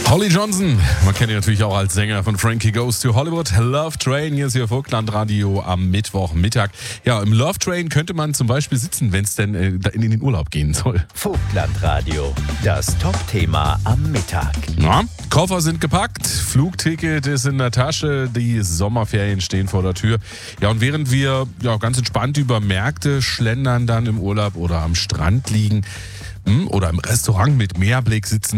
Holly Johnson, man kennt ihn natürlich auch als Sänger von Frankie Goes to Hollywood. Love Train, hier ist Ihr Vogtlandradio am Mittwochmittag. Ja, im Love Train könnte man zum Beispiel sitzen, wenn es denn in den Urlaub gehen soll. Vogtlandradio, das Top-Thema am Mittag. Ja, Koffer sind gepackt, Flugticket ist in der Tasche, die Sommerferien stehen vor der Tür. Ja, und während wir ganz entspannt über Märkte schlendern, dann im Urlaub oder am Strand liegen oder im Restaurant mit Meerblick sitzen,